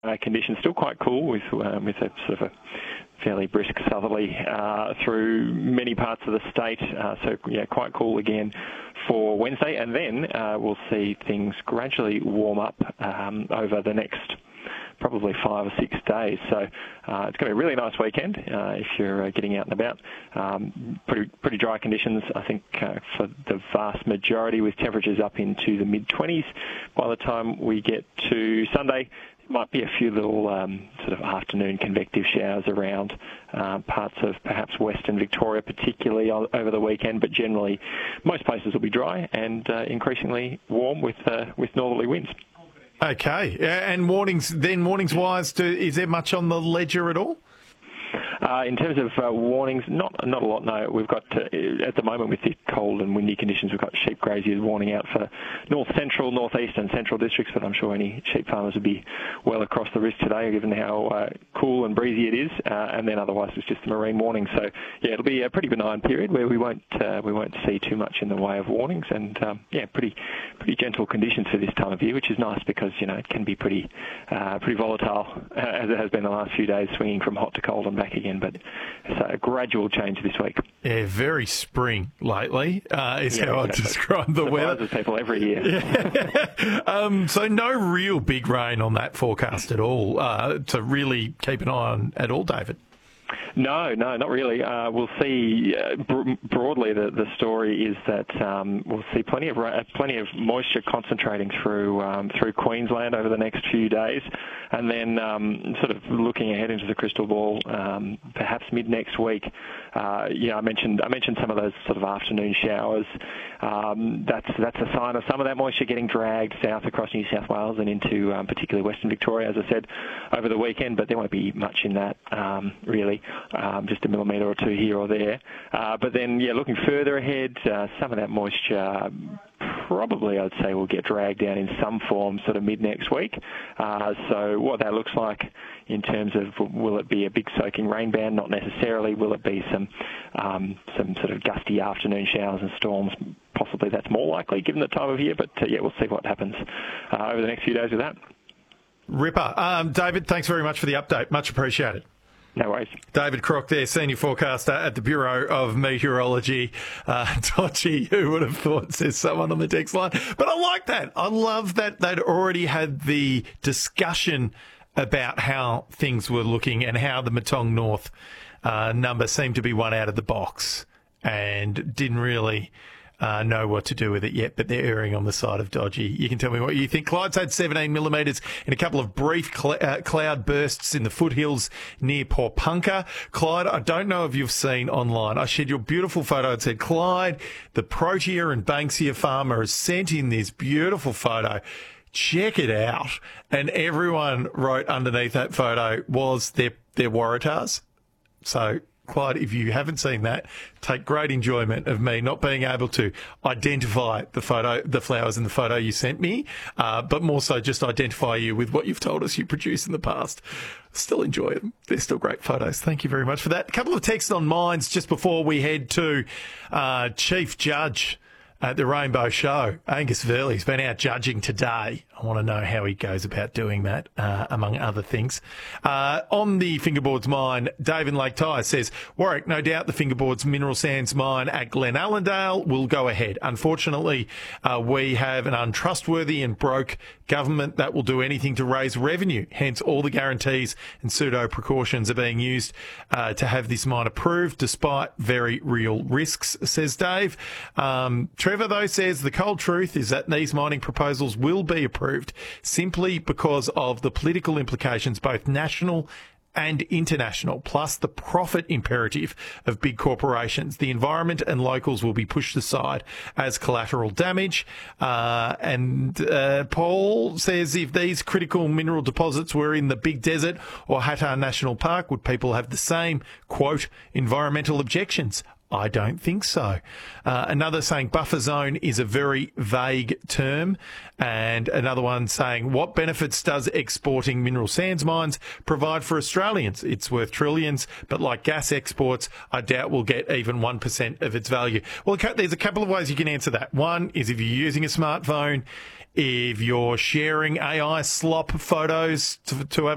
Conditions still quite cool with a sort of a fairly brisk southerly through many parts of the state. So yeah, quite cool again for Wednesday, and then we'll see things gradually warm up over the next probably 5 or 6 days. So it's going to be a really nice weekend if you're getting out and about. Pretty dry conditions, I think, for the vast majority, with temperatures up into the mid-20s. By the time we get to Sunday, there might be a few little sort of afternoon convective showers around parts of perhaps western Victoria, particularly over the weekend, but generally most places will be dry and increasingly warm with northerly winds. Okay, and warnings-wise, is there much on the ledger at all? In terms of warnings, not a lot, no. We've got, at the moment with the cold and windy conditions, we've got sheep graziers warning out for north central, northeast and central districts, but I'm sure any sheep farmers would be well across the risk today given how cool and breezy it is, and then otherwise it's just a marine warning. So yeah, it'll be a pretty benign period where we won't see too much in the way of warnings, and pretty gentle conditions for this time of year, which is nice because it can be pretty volatile as it has been the last few days, swinging from hot to cold and back again. But it's a gradual change this week. Yeah, very spring lately is how I describe the weather. Surprises people every year. Yeah. So no real big rain on that forecast at all to really keep an eye on at all, David? No, not really. We'll see. Broadly, the story is that we'll see plenty of moisture concentrating through Queensland over the next few days, and then sort of looking ahead into the crystal ball, perhaps mid next week. I mentioned some of those sort of afternoon showers. That's a sign of some of that moisture getting dragged south across New South Wales and into particularly Western Victoria, as I said, over the weekend. But there won't be much in that really. Just a millimetre or two here or there. But then, looking further ahead, some of that moisture probably, I'd say, will get dragged down in some form sort of mid-next week. So what that looks like in terms of, will it be a big soaking rain band? Not necessarily. Will it be some sort of gusty afternoon showers and storms? Possibly that's more likely given the time of year, but we'll see what happens over the next few days with that. Ripper. David, thanks very much for the update. Much appreciated. No worries. David Crock there, Senior Forecaster at the Bureau of Meteorology. Dodgy, who would have thought, says someone on the text line. But I like that. I love that they'd already had the discussion about how things were looking and how the Matong North number seemed to be one out of the box and didn't really know what to do with it yet, but they're erring on the side of dodgy. You can tell me what you think. Clyde's had 17 millimetres in a couple of brief cloud bursts in the foothills near Porepunkah. Clyde, I don't know if you've seen online. I shared your beautiful photo and said, Clyde, the Protea and Banksia farmer has sent in this beautiful photo. Check it out. And everyone wrote underneath that photo was their Waratahs. So, Clyde, if you haven't seen that, take great enjoyment of me not being able to identify the flowers in the photo you sent me, but more so just identify you with what you've told us you produced in the past. Still enjoy them. They're still great photos. Thank you very much for that. A couple of texts on mines just before we head to Chief Judge at the Rainbow Show. Angus Verley's been out judging today. I want to know how he goes about doing that, among other things. On the Fingerboards mine, Dave in Lake Tyre says, Warwick, no doubt the Fingerboards mineral sands mine at Glen Allendale will go ahead. Unfortunately, we have an untrustworthy and broke government that will do anything to raise revenue. Hence, all the guarantees and pseudo precautions are being used to have this mine approved, despite very real risks, says Dave. Trevor, though, says the cold truth is that these mining proposals will be approved simply because of the political implications, both national and international, plus the profit imperative of big corporations. The environment and locals will be pushed aside as collateral damage. And Paul says, if these critical mineral deposits were in the Big Desert or Hattah National Park, would people have the same, quote, environmental objections? I don't think so. Another saying buffer zone is a very vague term. And another one saying, what benefits does exporting mineral sands mines provide for Australians? It's worth trillions, but like gas exports, I doubt we'll get even 1% of its value. Well, there's a couple of ways you can answer that. One is if you're using a smartphone, if you're sharing AI slop photos to have